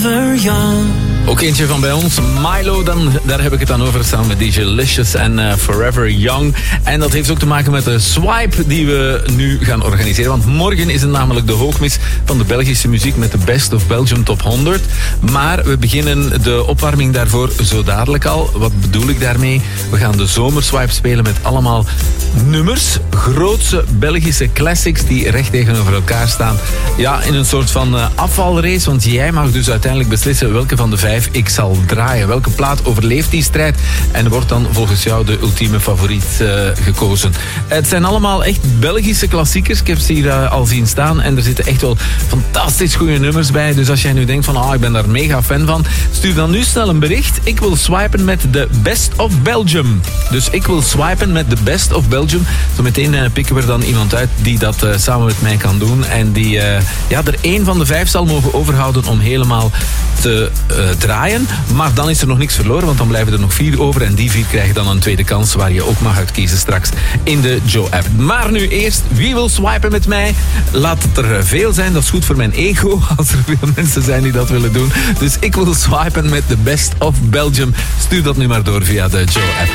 Ook eentje van bij ons, Milo, daar heb ik het dan over, samen met DJ Licious en Forever Young. En dat heeft ook te maken met de swipe die we nu gaan organiseren. Want morgen is het namelijk de hoogmis van de Belgische muziek met de Best of Belgium Top 100. Maar we beginnen de opwarming daarvoor zo dadelijk al. Wat bedoel ik daarmee? We gaan de zomerswipe spelen met allemaal nummers. Grootse Belgische classics die recht tegenover elkaar staan. Ja, in een soort van afvalrace. Want jij mag dus uiteindelijk beslissen welke van de 5 ik zal draaien. Welke plaat overleeft die strijd en wordt dan volgens jou de ultieme favoriet gekozen. Het zijn allemaal echt Belgische klassiekers. Ik heb ze hier al zien staan en er zitten echt wel fantastisch goede nummers bij. Dus als jij nu denkt van ik ben daar mega fan van, stuur dan nu snel een bericht. Ik wil swipen met de Best of Belgium. Dus ik wil swipen met de Best of Belgium. Zometeen pikken we er dan iemand uit die dat samen met mij kan doen en die er 1 van de 5 zal mogen overhouden om helemaal te draaien. Maar dan is er nog niks verloren, want dan blijven er nog 4 over en die 4 krijgen dan een tweede kans waar je ook mag uitkiezen straks in de Joe-app. Maar nu eerst, wie wil swipen met mij? Laat het er veel zijn, dat is goed voor mijn ego als er veel mensen zijn die dat willen doen. Dus ik wil swipen met de Best of Belgium. Stuur dat nu maar door via de Joe-app.